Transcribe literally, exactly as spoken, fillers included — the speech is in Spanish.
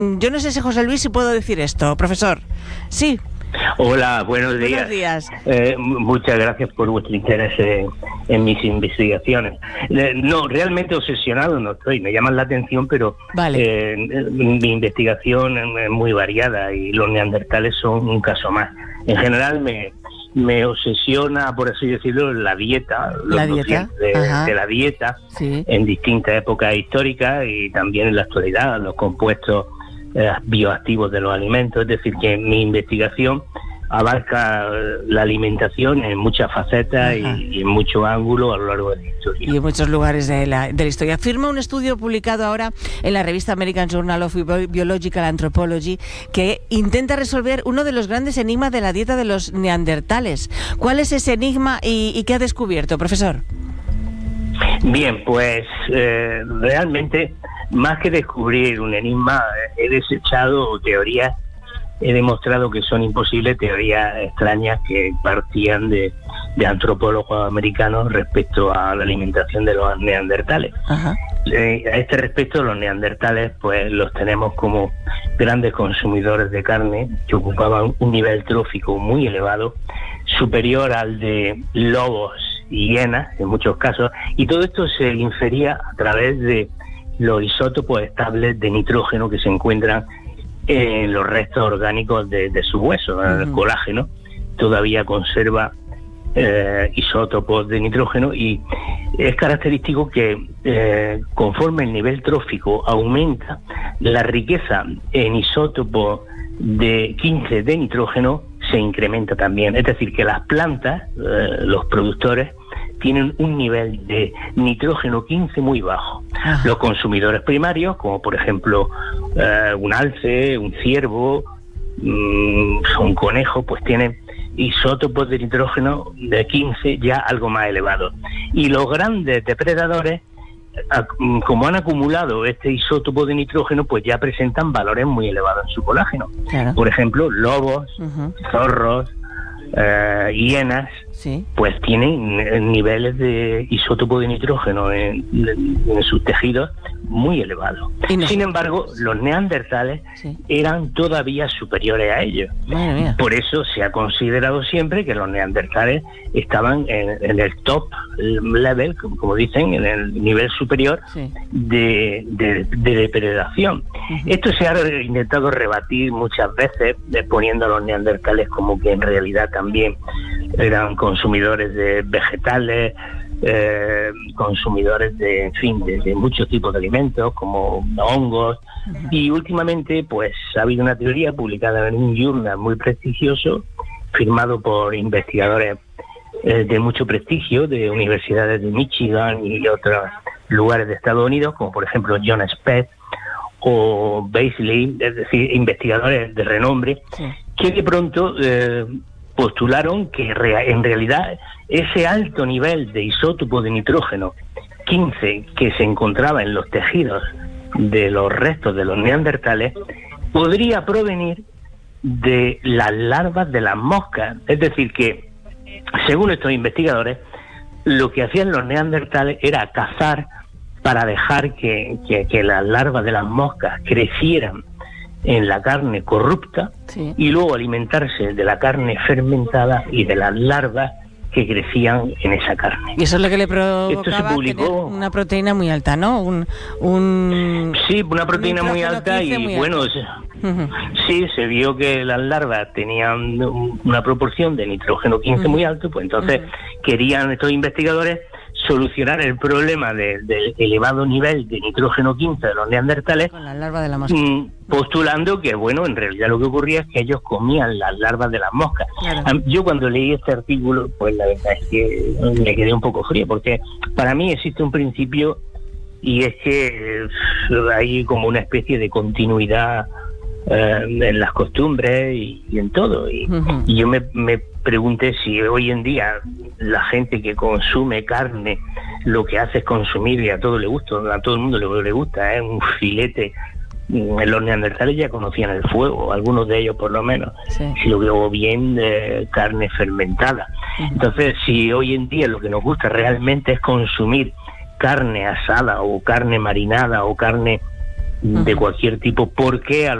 Yo no sé si José Luis si puedo decir esto, profesor. Sí. Hola, buenos días. Buenos días. Eh, muchas gracias por vuestro interés en, en mis investigaciones. Eh, no, realmente obsesionado no estoy, me llaman la atención, pero vale. eh, mi investigación es muy variada y los neandertales son un caso más. En general me, me obsesiona, por así decirlo, la dieta, los la dieta de, de la dieta, sí. en distintas épocas históricas y también en la actualidad, los compuestos eh, bioactivos de los alimentos. Es decir, que mi investigación abarca la alimentación en muchas facetas y, y en muchos ángulos a lo largo de la historia. Y en muchos lugares de la, de la historia. Firma un estudio publicado ahora en la revista American Journal of Biological Anthropology que intenta resolver uno de los grandes enigmas de la dieta de los neandertales. ¿Cuál es ese enigma y, y qué ha descubierto, profesor? Bien, pues eh, realmente, más que descubrir un enigma, he desechado teorías. He demostrado que son imposibles teorías extrañas que partían de, de antropólogos americanos respecto a la alimentación de los neandertales. Ajá. Eh, a este respecto, los neandertales pues los tenemos como grandes consumidores de carne que ocupaban un nivel trófico muy elevado, superior al de lobos y hienas en muchos casos, y todo esto se infería a través de los isótopos estables de nitrógeno que se encuentran en los restos orgánicos de, de su hueso. Uh-huh. El colágeno todavía conserva eh, isótopos de nitrógeno y es característico que eh, conforme el nivel trófico aumenta, la riqueza en isótopos de quince de nitrógeno se incrementa también. Es decir, que las plantas, eh, los productores, tienen un nivel de nitrógeno quince muy bajo. Ajá. Los consumidores primarios, como por ejemplo eh, un alce, un ciervo, mmm, un conejo, pues tienen isótopos de nitrógeno de quince ya algo más elevados. Y los grandes depredadores, como han acumulado este isótopo de nitrógeno, pues ya presentan valores muy elevados en su colágeno. Claro. Por ejemplo, lobos, uh-huh. zorros, Uh, hienas, sí. pues tienen niveles de isótopo de nitrógeno en, en, en sus tejidos muy elevados. No. Sin embargo, los neandertales sí. eran todavía superiores a ellos. Por eso se ha considerado siempre que los neandertales estaban en, en el top level, como, como dicen, en el nivel superior sí. de, de, de depredación. Uh-huh. Esto se ha intentado rebatir muchas veces, eh, poniendo a los neandertales como que en realidad también eran consumidores de vegetales, eh, consumidores de, en fin, de, de muchos tipos de alimentos, como hongos. Uh-huh. Y últimamente, pues, ha habido una teoría publicada en un journal muy prestigioso, firmado por investigadores eh, de mucho prestigio, de universidades de Michigan y otros lugares de Estados Unidos, como por ejemplo John Speth o Beasley, es decir, investigadores de renombre, sí. que de pronto eh, postularon que re- en realidad ese alto nivel de isótopo de nitrógeno quince que se encontraba en los tejidos de los restos de los neandertales podría provenir de las larvas de las moscas. Es decir, que según estos investigadores, lo que hacían los neandertales era cazar para dejar que, que, que las larvas de las moscas crecieran en la carne corrupta sí. y luego alimentarse de la carne fermentada y de las larvas que crecían en esa carne. Y eso es lo que le provocaba tener una proteína muy alta, ¿no? Un, un sí, una proteína muy alta y muy bueno, alto. Uh-huh. sí, se vio que las larvas tenían una proporción de nitrógeno quince uh-huh. muy alto, pues entonces uh-huh. querían estos investigadores solucionar el problema del de elevado nivel de nitrógeno quince de los neandertales con la larva de la mosca, postulando que, bueno, en realidad lo que ocurría es que ellos comían las larvas de las moscas. Claro. Yo cuando leí este artículo, pues la verdad es que me quedé un poco frío, porque para mí existe un principio y es que hay como una especie de continuidad eh, en las costumbres y, y en todo. Y, uh-huh. y yo me, me pregunté si hoy en día la gente que consume carne lo que hace es consumir, y a todo le gusta, a todo el mundo le, le gusta, es ¿eh? un filete. Los neandertales ya conocían el fuego, algunos de ellos por lo menos, sí. si lo veo bien, eh, carne fermentada. Uh-huh. Entonces, si hoy en día lo que nos gusta realmente es consumir carne asada o carne marinada o carne de cualquier tipo, porque a